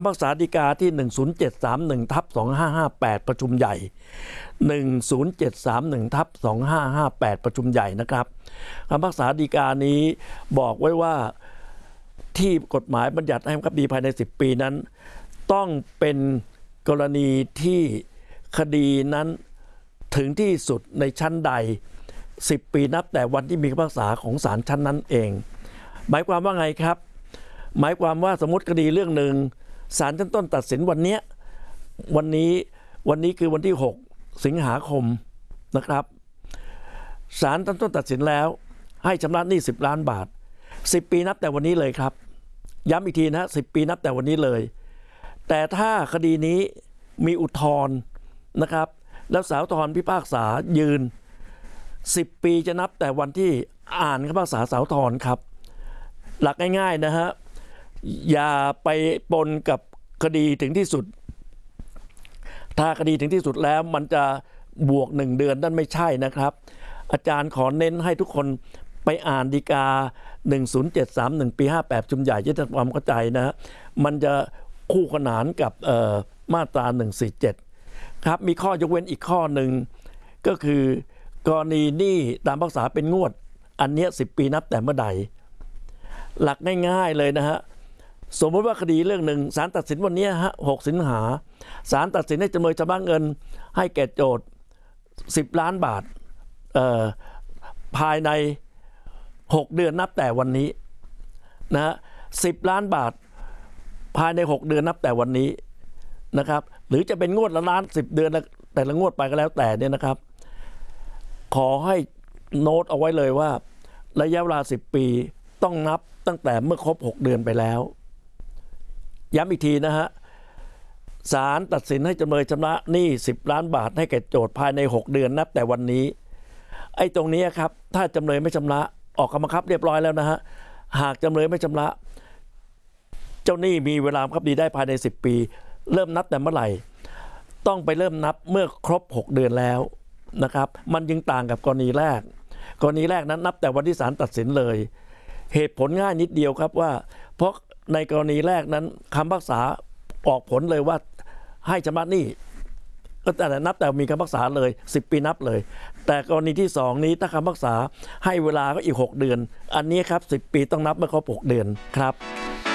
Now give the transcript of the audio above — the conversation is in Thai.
พิพากษาฎีกาที่10731/2558ประชุมใหญ่10731/2558ประชุมใหญ่นะครับคำพิพากษาฎีกานี้บอกไว้ว่าที่กฎหมายบัญญัติให้บังคับคดีภายใน10ปีนั้นต้องเป็นกรณีที่คดีนั้นถึงที่สุดในชั้นใด10ปีนับแต่วันที่มีคำพิพากษาของศาลชั้นนั้นเองหมายความว่าไงครับหมายความว่าสมมติคดีเรื่องหนึ่งศาลชั้นต้นตัดสินวันนี้คือวันที่6สิงหาคมนะครับศาลชั้นต้นตัดสินแล้วให้ชำระหนี้10 ล้านบาท10ปีนับแต่วันนี้เลยครับย้ำอีกทีนะ10ปีนับแต่วันนี้เลยแต่ถ้าคดีนี้มีอุทธรณ์นะครับแล้วศาลอุทธรณ์พิพากษายืน10ปีจะนับแต่วันที่อ่านคำพิพากษาศาลอุทธรณ์ครับหลักง่ายๆนะฮะอย่าไปปนกับคดีถึงที่สุดถ้าคดีถึงที่สุดแล้วมันจะบวก1 เดือนนั่นไม่ใช่นะครับอาจารย์ขอเน้นให้ทุกคนไปอ่านฎีกา10731ปี58ชุมใหญ่จะทำความเข้าใจนะฮะมันจะคู่ขนานกับมาตรา147ครับมีข้อยกเว้นอีกข้อหนึ่งก็คือกรณีหนี้ตามพิพากษาเป็นงวดอันเนี้ย10ปีนับแต่เมื่อใดหลักง่ายๆเลยนะฮะสมมติว่าคดีเรื่องหนึ่งศาลตัดสินวันนี้6 สิงหาศาลตัดสินให้จำเลยชำระเงินให้แก่โจทก์10 ล้านบาทภายใน6 เดือนนับแต่วันนี้นะฮะ10 ล้านบาทภายใน6 เดือนนับแต่วันนี้นะครับหรือจะเป็นงวดละล้าน10 เดือนแต่ละงวดไปก็แล้วแต่เนี่ยนะครับขอให้โน้ตเอาไว้เลยว่าระยะเวลา10 ปีต้องนับตั้งแต่เมื่อครบ6 เดือนไปแล้วย้ำอีกทีนะฮะศาลตัดสินให้จำเลยชำระหนี้10 ล้านบาทให้แก่โจทก์ภายใน6 เดือนนับแต่วันนี้ไอ้ตรงนี้ครับถ้าจำเลยไม่ชำระออกคำบังคับเรียบร้อยแล้วนะฮะหากจำเลยไม่ชำระเจ้าหนี้มีเวลาบังคับคดีได้ภายใน10 ปีเริ่มนับแต่เมื่อไหร่ต้องไปเริ่มนับเมื่อครบ6 เดือนแล้วนะครับมันจึงต่างกับกรณีแรกนั้นนับแต่วันที่ศาลตัดสินเลยเหตุผลง่ายนิดเดียวครับว่าเพราะในกรณีแรกนั้นคำพิพากษาออกผลเลยว่าให้ชำระหนี้ก็แต่นับแต่มีคำพิพากษาเลย10 ปีนับเลยแต่กรณีที่2นี้ถ้าคำพิพากษาให้เวลาก็อีก6 เดือนอันนี้ครับ10 ปีต้องนับเมื่อครบ6 เดือนครับ